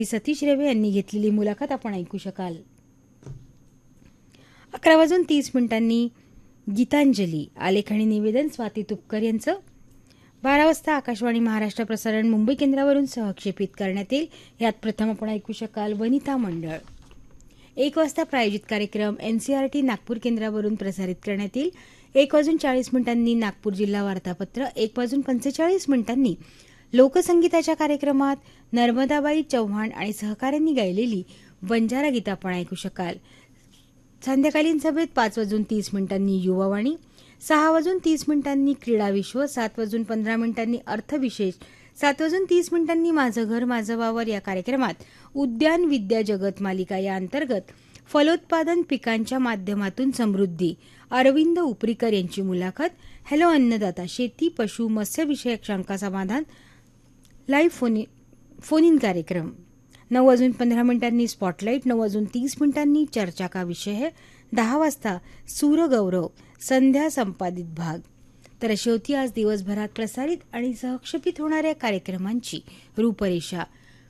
सतीश रेवे यांनी घेतलेली मुलाखत आपण ऐकू शकाल. 11:30 गीतांजली, आलेख आणि निवेदन स्वाती तुपकर यांचं. 12 वाजता आकाशवाणी महाराष्ट्र प्रसारण मुंबई केंद्रावरून सहक्षेपित करण्यात येईल. यात प्रथम आपण ऐकू शकाल वनिता मंडळ. 1 वाजता प्रायोजित कार्यक्रम एनसीआरटी नागपूर केंद्रावरून प्रसारित करण्यात येईल. 1:40 नागपूर जिल्हा वार्तापत्र. 1:45 लोकसंगीताच्या कार्यक्रमात नर्मदाबाई चव्हाण आणि सहकाऱ्यांनी गायलेली बंजारा गीत आपण ऐकू शकाल. संध्याकालीन सभेत 5:30 युवावाणी, 6:30 क्रीडा विश्व, 7:15 अर्थविशेष, 7:30 माझं घर माझं वावर या कार्यक्रमात उद्यान विद्या जगत मालिका या अंतर्गत फलोत्पादन पिकांच्या माध्यमातून समृद्धी, अरविंद उपरीकर यांची मुलाखत. हॅलो अन्नदाता, शेती पशु मत्स्य विषयक शंका समाधान लाईव्ह फोन इन कार्यक्रम. 9:15 स्पॉटलाईट, 9:30 चर्चा का विषय है. 10 वाजता सूरगौरव संध्या संपादित भाग. तर अशी होती आज दिवसभरात प्रसारित आणि सहक्षेपित होणाऱ्या कार्यक्रमांची रूपरेषा.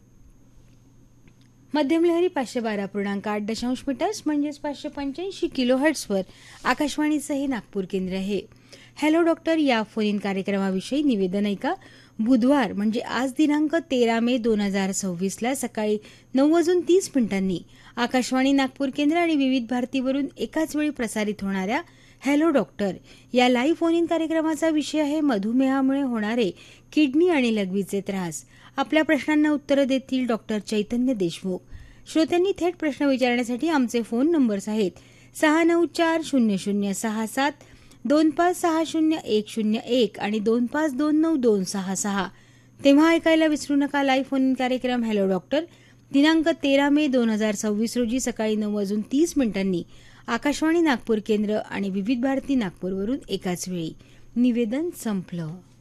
मध्यम लहरी 512.8 मीटर्स म्हणजेच 585 किलोहर्ट्झवर आकाशवाणीचं हे नागपूर केंद्र आहे. हॅलो डॉक्टर या फोन इन कार्यक्रमाविषयी निवेदन ऐका. बुधवार म्हणजे आज दिनांक 13 मे 2026 सकाळी 9:30 आकाशवाणी नागपूर केंद्र आणि विविध भारतीवरून एकाच वेळी प्रसारित होणाऱ्या हॅलो डॉक्टर या लाईव्ह फोन इन कार्यक्रमाचा विषय आहे मधुमेहामुळे होणारे किडनी आणि लघवीचे त्रास. आपल्या प्रश्नांना उत्तरं देतील डॉक्टर चैतन्य देशमुख. श्रोत्यांनी थेट प्रश्न विचारण्यासाठी आमचे फोन नंबर्स आहेत 6940067, 2560-101 आणि 2529-266. तेव्हा ऐकायला विसरू नका लाईव्ह फोन इन कार्यक्रम हॅलो डॉक्टर दिनांक 13 मे 2026 रोजी सकाळी 9:30 आकाशवाणी नागपूर केंद्र आणि विविध भारती नागपूरवरून एकाच वेळी. निवेदन संपलं.